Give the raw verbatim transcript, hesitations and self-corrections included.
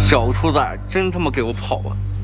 小兔崽真他妈给我跑啊！